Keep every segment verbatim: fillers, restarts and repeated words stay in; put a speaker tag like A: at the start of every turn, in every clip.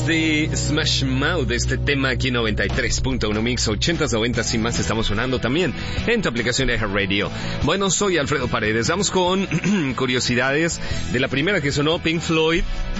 A: más de Smash Mouth, este tema aquí en noventa y tres punto uno Mix, ochentas, noventas y más estamos sonando también en tu aplicación de iHeartRadio. Bueno, soy Alfredo Paredes, vamos con curiosidades de la primera que sonó, Pink Floyd.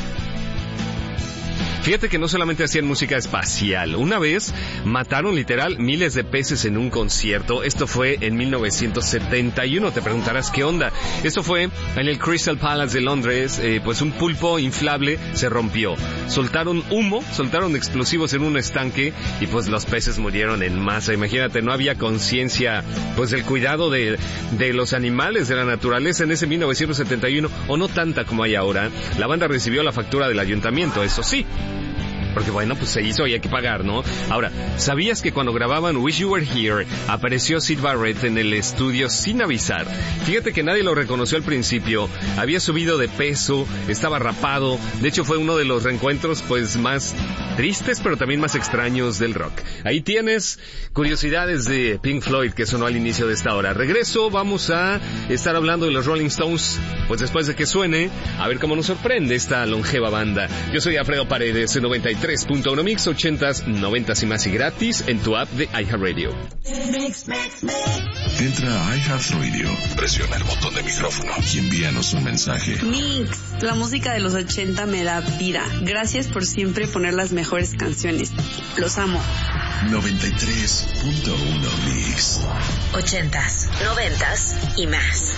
A: Fíjate que no solamente hacían música espacial. Una vez mataron literal miles de peces en un concierto. Esto fue en mil novecientos setenta y uno. Te preguntarás qué onda. Esto fue en el Crystal Palace de Londres. Eh, pues un pulpo inflable se rompió. Soltaron humo, soltaron explosivos en un estanque y pues los peces murieron en masa. Imagínate, no había conciencia pues del cuidado de, de los animales, de la naturaleza en ese mil novecientos setenta y uno, o no tanta como hay ahora. La banda recibió la factura del ayuntamiento, eso sí. Porque bueno, pues se hizo y hay que pagar, ¿no? Ahora, ¿sabías que cuando grababan Wish You Were Here apareció Syd Barrett en el estudio sin avisar? Fíjate que nadie lo reconoció al principio, había subido de peso, estaba rapado, de hecho fue uno de los reencuentros pues más tristes pero también más extraños del rock. Ahí tienes curiosidades de Pink Floyd que sonó al inicio de esta hora. Regreso, vamos a estar hablando de los Rolling Stones, pues después de que suene, a ver cómo nos sorprende esta longeva banda. Yo soy Alfredo Paredes, en noventa y tres punto uno Mix, ochentas, noventas y más y gratis en tu app de iHeartRadio.
B: Entra a iHeartRadio, presiona el botón de micrófono y envíanos un mensaje.
C: Mix, la música de los ochenta me da vida. Gracias por siempre poner las mejores canciones. Los amo.
B: noventa y tres punto uno Mix.
D: Ochentas, noventas y más.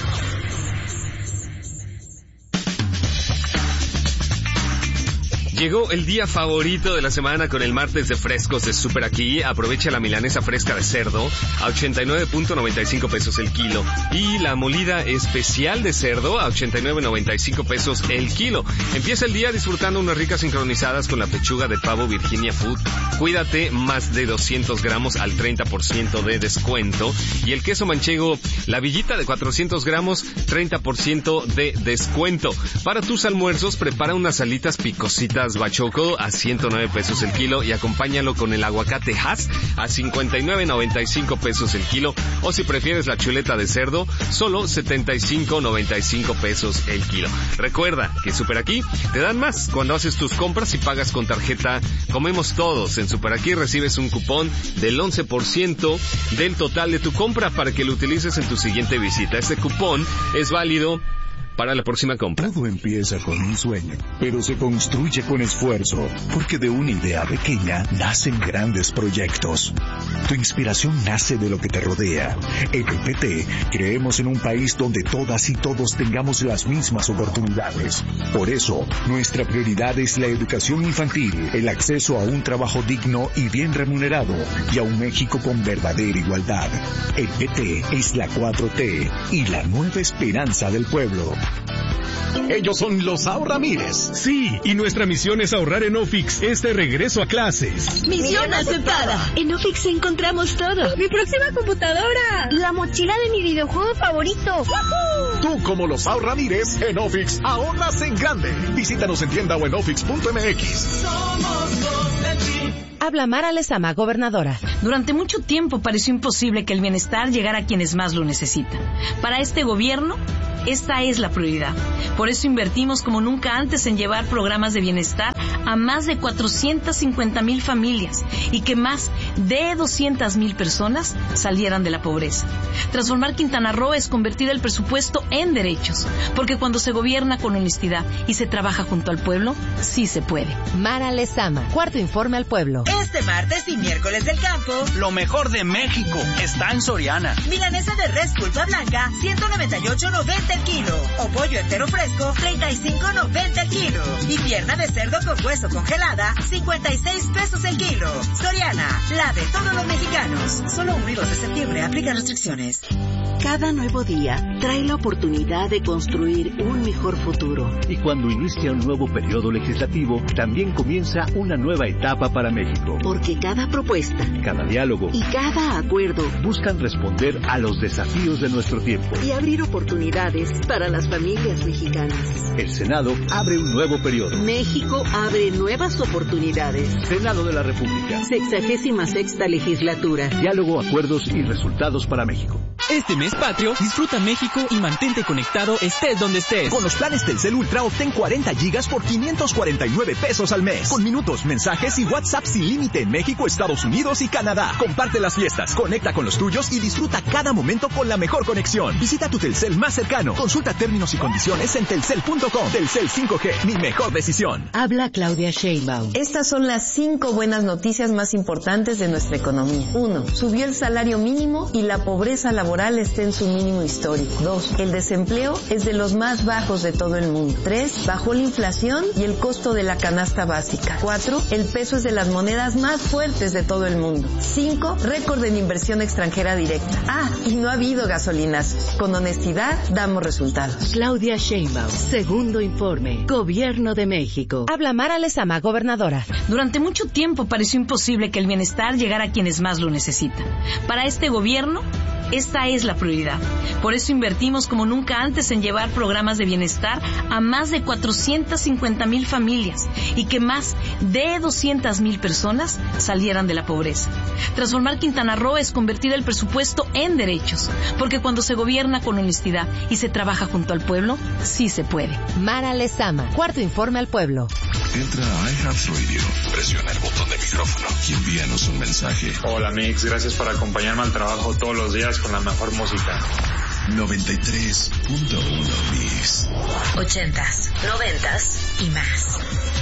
A: Llegó el día favorito de la semana con el martes de frescos de Super Aquí. Aprovecha la milanesa fresca de cerdo a ochenta y nueve punto noventa y cinco pesos el kilo. Y la molida especial de cerdo a ochenta y nueve punto noventa y cinco pesos el kilo. Empieza el día disfrutando unas ricas sincronizadas con la pechuga de pavo Virginia Food. Cuídate, más de doscientos gramos al treinta por ciento de descuento. Y el queso manchego, la villita de cuatrocientos gramos, treinta por ciento de descuento. Para tus almuerzos, prepara unas alitas picositas bachoco a ciento nueve pesos el kilo y acompáñalo con el aguacate Hass a cincuenta y nueve punto noventa y cinco pesos el kilo, o si prefieres la chuleta de cerdo, solo setenta y cinco punto noventa y cinco pesos el kilo. Recuerda que Super Aquí te dan más cuando haces tus compras y pagas con tarjeta Comemos Todos. En Super Aquí recibes un cupón del once por ciento del total de tu compra para que lo utilices en tu siguiente visita. Este cupón es válido para la próxima compra.
E: Todo empieza con un sueño, pero se construye con esfuerzo, porque de una idea pequeña nacen grandes proyectos. Tu inspiración nace de lo que te rodea. En E P T creemos en un país donde todas y todos tengamos las mismas oportunidades. Por eso, nuestra prioridad es la educación infantil, el acceso a un trabajo digno y bien remunerado, y a un México con verdadera igualdad. E P T es la cuatro T y la nueva esperanza del pueblo.
F: Ellos son los Sao Ramírez.
G: Sí, y nuestra misión es ahorrar en Ofix este regreso a clases.
H: Misión aceptada. En Ofix encontramos todo.
I: Mi próxima computadora.
H: La mochila de mi videojuego favorito.
F: ¡Woohoo! Tú, como los Sao Ramírez, en Ofix ahorras en grande. Visítanos en tienda o en ofix punto m x.
J: Somos los de ti.
K: Habla Mara Lezama, gobernadora.
L: Durante mucho tiempo pareció imposible que el bienestar llegara a quienes más lo necesitan. Para este gobierno, esta es la prioridad. Por eso invertimos como nunca antes en llevar programas de bienestar a más de cuatrocientas cincuenta mil familias y que más de doscientas mil personas salieran de la pobreza. Transformar Quintana Roo es convertir el presupuesto en derechos, porque cuando se gobierna con honestidad y se trabaja junto al pueblo, sí se puede.
K: Mara Lezama, cuarto informe al pueblo.
D: Este martes y miércoles del campo,
M: lo mejor de México está en Soriana.
D: Milanesa de res pulpa blanca, ciento noventa y ocho noventa el kilo. O pollo entero fresco, treinta y cinco noventa el kilo. Y pierna de cerdo con hueso congelada, cincuenta y seis pesos el kilo. Soriana, la de todos los mexicanos. Solo uno y dos de septiembre, aplica restricciones.
N: Cada nuevo día trae la oportunidad de construir un mejor futuro.
O: Y cuando inicia un nuevo periodo legislativo, también comienza una nueva etapa para México.
N: Porque cada propuesta,
O: cada diálogo
N: y cada acuerdo
O: buscan responder a los desafíos de nuestro tiempo
N: y abrir oportunidades para las familias mexicanas.
O: El Senado abre un nuevo periodo.
N: México abre nuevas oportunidades.
O: Senado de la República.
N: Sexagésima sexta legislatura.
O: Diálogo, acuerdos y resultados para México.
P: Este mes patrio, disfruta México y mantente conectado estés donde estés.
Q: Con los planes Telcel Ultra obtén cuarenta gigas por quinientos cuarenta y nueve pesos al mes. Con minutos, mensajes y WhatsApp sin límite en México, Estados Unidos y Canadá. Comparte las fiestas, conecta con los tuyos y disfruta cada momento con la mejor conexión. Visita tu Telcel más cercano. Consulta términos y condiciones en telcel punto com. Telcel cinco G, mi mejor decisión.
K: Habla Claudia Sheinbaum.
R: Estas son las cinco buenas noticias más importantes de nuestra economía. Uno, subió el salario mínimo y la pobreza laboral está en su mínimo histórico. Dos, el desempleo es de los más bajos de todo el mundo. Tres, bajó la inflación y el costo de la canasta básica. Cuatro, el peso es de las monedas más fuertes de todo el mundo. Cinco, récord en inversión extranjera directa. Ah, y no ha habido gasolinazos. Con honestidad damos resultados.
K: Claudia Sheinbaum, segundo informe, Gobierno de México. Habla Mara Lezama, gobernadora.
L: Durante mucho tiempo pareció imposible que el bienestar llegara a quienes más lo necesitan. Para este gobierno, esta es la prioridad. Por eso invertimos como nunca antes en llevar programas de bienestar a más de cuatrocientas cincuenta mil familias y que más de doscientas mil personas salieran de la pobreza. Transformar Quintana Roo es convertir el presupuesto en derechos, porque cuando se gobierna con honestidad y se trabaja junto al pueblo, sí se puede.
K: Mara Lezama, cuarto informe al pueblo.
B: Entra a iHeartRadio, presiona el botón de micrófono y envíanos un mensaje.
S: Hola Mix, gracias por acompañarme al trabajo todos los días con la mejor música.
B: noventa y tres punto uno Mix.
D: Ochentas, noventas y más.